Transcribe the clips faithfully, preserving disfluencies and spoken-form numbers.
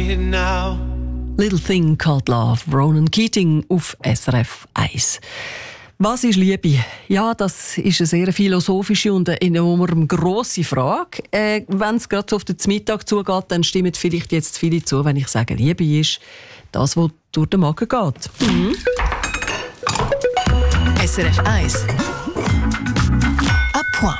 need it now. Little Thing Called Love, Ronan Keating auf S R F eins. Was ist Liebe? Ja, das ist eine sehr philosophische und eine enorm grosse Frage. Äh, wenn es gerade so auf den Mittag zugeht, dann stimmen vielleicht jetzt viele zu, wenn ich sage, Liebe ist das, was durch den Magen geht. Mhm. S R F eins. À point.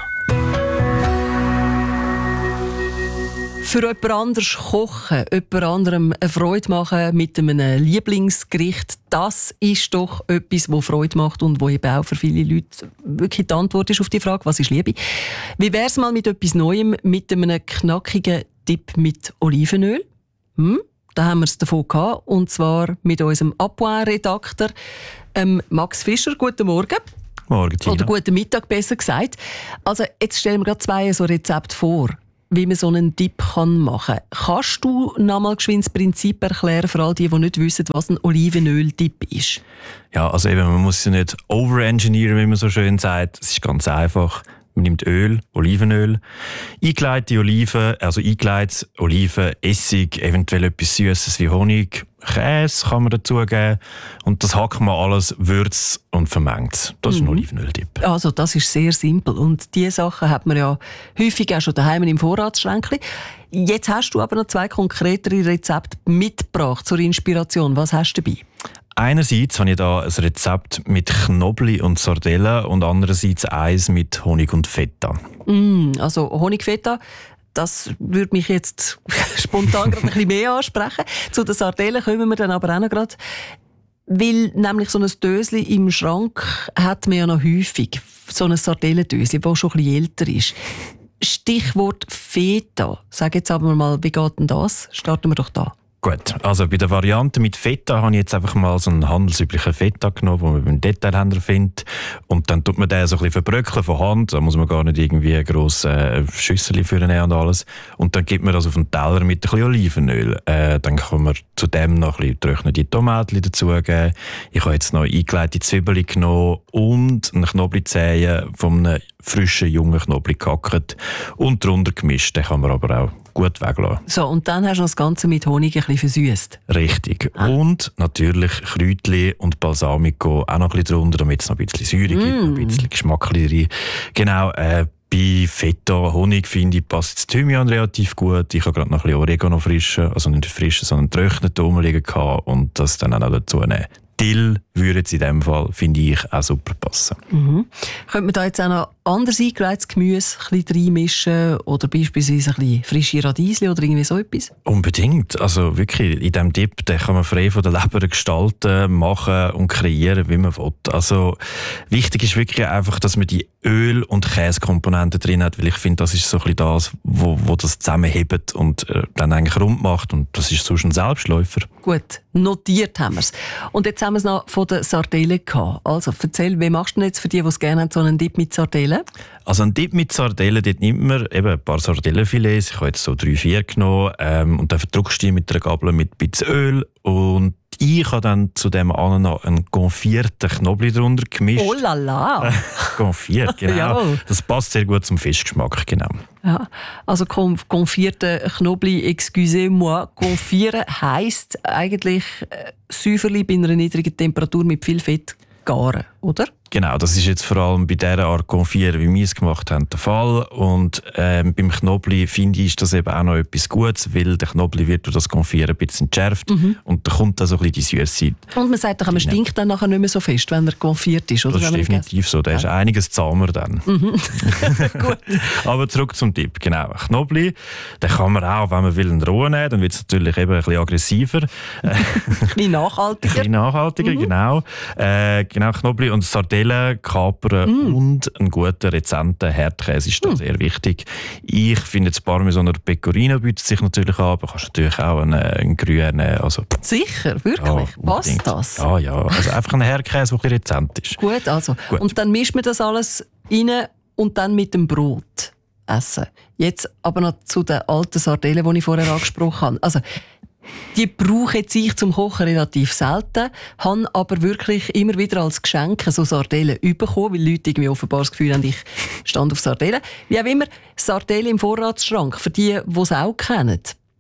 Für jemand anderes kochen, jemand anderem eine Freude machen mit einem Lieblingsgericht, das ist doch etwas, das Freude macht und wo eben auch für viele Leute wirklich die Antwort ist auf die Frage, was ist Liebe? Wie wäre es mal mit etwas Neuem, mit einem knackigen Dip mit Olivenöl? Hm? Da haben wir es davon gehabt, und zwar mit unserem À point-Redakteur ähm, Max Fischer. Guten Morgen. Morgen, Tina. Oder guten Mittag, besser gesagt. Also jetzt stellen wir gerade zwei so Rezepte vor, wie man so einen Dip machen kann. Kannst du noch mal geschwind das Prinzip erklären für all die, die nicht wissen, was ein Olivenöl-Dip ist? Ja, also eben, man muss ja nicht overengineeren, wie man so schön sagt. Es ist ganz einfach. Man nimmt Öl, Olivenöl, eingelegte Oliven, also eingelegte Oliven, Essig, eventuell etwas Süßes wie Honig, Käse kann man dazugeben. Und das hackt man alles, würzt und vermengt. Das ist ein Mhm. Olivenöl-Dip. Also das ist sehr simpel. Und diese Sachen hat man ja häufig auch schon daheim im Vorratsschränkchen. Jetzt hast du aber noch zwei konkretere Rezepte mitgebracht zur Inspiration. Was hast du dabei? Einerseits habe ich da ein Rezept mit Knobli und Sardellen und andererseits eins mit Honig und Feta. Mm, also Honigfeta, das würde mich jetzt spontan gerade ein bisschen mehr ansprechen. Zu den Sardellen kommen wir dann aber auch noch gerade. Weil nämlich so ein Dösli im Schrank hat man ja noch häufig. So ein Sardellendösli, das schon ein bisschen älter ist. Stichwort Feta. Sag jetzt aber mal, wie geht denn das? Starten wir doch da. Gut, also bei der Variante mit Feta habe ich jetzt einfach mal so einen handelsüblichen Feta genommen, den man beim Detailhändler findet. Und dann tut man den so ein bisschen verbröckeln von Hand. Da muss man gar nicht irgendwie eine grosse äh, Schüssel für nehmen und alles. Und dann gibt man das auf einen Teller mit ein bisschen Olivenöl. Äh, dann kann man zu dem noch ein bisschen getrocknete Tomaten dazugeben. Ich habe jetzt noch eingelegte Zwiebeln genommen und einen Knoblauchzehen von einem frischen, jungen Knoblauch gehackt und drunter gemischt. Den kann man aber auch gut weglassen. So, und dann hast du das Ganze mit Honig ein bisschen versüßt. Richtig. Ah. Und natürlich Kräutchen und Balsamico auch noch ein bisschen drunter, damit es noch ein bisschen Säure gibt, Mm. noch ein bisschen Geschmack rein. Genau, äh, bei Feta, Honig, finde ich, passt das Thymian relativ gut. Ich habe gerade noch ein bisschen Oregano frischen, also nicht frischen, sondern getrockneten rumliegen gehabt und das dann auch noch dazu nehmen. Dill würde jetzt in diesem Fall, finde ich, auch super passen. Mhm. Könnte man da jetzt auch noch anderes eingelegtes Gemüse ein bisschen reinmischen oder beispielsweise ein bisschen frische Radiesli oder irgendwie so etwas? Unbedingt. Also wirklich, in diesem Dip den kann man frei von der Leber gestalten, machen und kreieren, wie man will. Also wichtig ist wirklich einfach, dass man die Öl- und Käsekomponenten drin hat, weil ich finde, das ist so ein bisschen das, wo, wo das zusammenhebt und äh, dann eigentlich rund macht. Und das ist sonst ein Selbstläufer. Gut, notiert haben wir es. Und jetzt haben wir es noch von den Sardellen gehabt. Also erzähl, wie machst du denn jetzt für die, die es gerne haben, so einen Dip mit Sardellen? Also ein Dip mit Sardellen, dort nimmt man eben ein paar Sardellenfilets, ich habe jetzt so drei, vier genommen, ähm, und dann verdrückst du die mit einer Gabel mit ein bisschen Öl und ich habe dann zu dem anderen noch einen konfierten Knoblauch drunter gemischt. Oh la la! Konfiert, genau. Jawohl. Das passt sehr gut zum Fischgeschmack, genau. Ja, also konf- konfierte Knoblauch, excusez-moi, konfieren heisst eigentlich äh, Säuferli bei einer niedrigen Temperatur mit viel Fett garen, oder? Genau, das ist jetzt vor allem bei dieser Art Konfieren, wie wir es gemacht haben, der Fall. Und ähm, beim Knoblauch finde ich, ist das eben auch noch etwas Gutes, weil der Knoblauch wird durch das Konfieren ein bisschen entschärft Mhm. und da kommt dann so ein bisschen die Süße. Und man sagt doch, man stinkt dann nachher nicht mehr so fest, wenn er konfiert ist, oder? Das ist Wenn man definitiv so, da ist einiges zahmer dann. Gut. Aber zurück zum Tipp, genau. Knoblauch, den kann man auch, wenn man will, einen rohen nehmen, dann wird es natürlich eben ein bisschen aggressiver. Ein bisschen Ein nachhaltiger. bisschen nachhaltiger, Mhm. genau. Äh, genau, Knoblauch und Sardellen, Kapern Mm. und einen guten, rezenten Herdkäse ist da sehr wichtig. Ich finde, das Parmesan oder Pecorino bietet sich natürlich an, aber kannst natürlich auch einen, einen grünen. Also, Sicher, wirklich? ja, Passt unbedingt. das? Ja, ja. Also einfach einen Herdkäse, der ein bisschen rezent ist. Gut, also. Gut. Und dann mischt man das alles rein und dann mit dem Brot essen. Jetzt aber noch zu den alten Sardellen, die ich vorher angesprochen habe. Also, die brauche jetzt ich zum Kochen relativ selten, habe aber wirklich immer wieder als Geschenk so Sardellen bekommen, weil Leute irgendwie offenbar das Gefühl haben, ich stand auf Sardellen. Wie auch immer, Sardellen im Vorratsschrank, für die, die es auch kennen.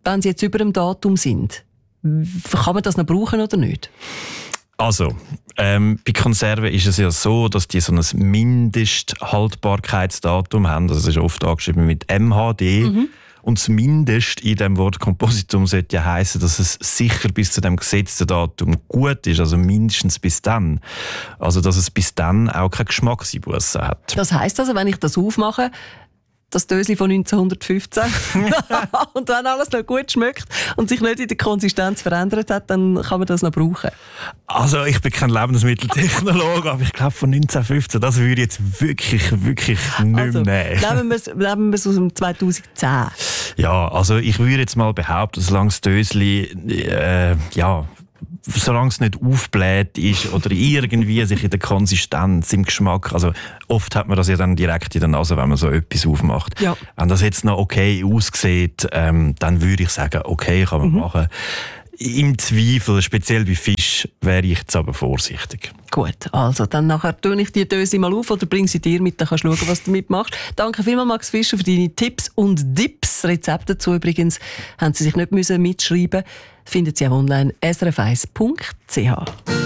wenn sie jetzt über dem Datum sind, kann man das noch brauchen oder nicht? Also, ähm, bei Konserven ist es ja so, dass die so ein Mindesthaltbarkeitsdatum haben. Also es ist oft angeschrieben mit M H D. Mhm. Und das Mindest in dem Wort Kompositum sollte ja heissen, dass es sicher bis zu dem gesetzten Datum gut ist. Also mindestens bis dann. Also, dass es bis dann auch keine Geschmackseinbußen hat. Das heisst also, wenn ich das aufmache, das Dösli von neunzehnhundertfünfzehn und wenn alles noch gut schmeckt und sich nicht in der Konsistenz verändert hat, dann kann man das noch brauchen. Also ich bin kein Lebensmitteltechnologe, aber ich glaube von neunzehnhundertfünfzehn, das würde ich jetzt wirklich, wirklich nicht also, mehr nehmen. Nehmen wir es aus dem zweitausendzehn. Ja, also ich würde jetzt mal behaupten, solange das Dösli äh, ja, solange es nicht aufbläht ist oder irgendwie sich in der Konsistenz, im Geschmack, also oft hat man das ja dann direkt in der Nase, wenn man so etwas aufmacht. Ja. Wenn das jetzt noch okay aussieht, ähm, dann würde ich sagen, okay, kann man mhm. machen. Im Zweifel, speziell bei Fisch, wäre ich jetzt aber vorsichtig. Gut, also dann nachher tue ich die Döse mal auf oder bringe sie dir mit, dann kannst du schauen, was du damit machst. Danke vielmals, Max Fischer, für deine Tipps und Dips. Rezepte dazu übrigens haben Sie sich nicht müssen mitschreiben. Finden Sie auch online s r f eins punkt c h.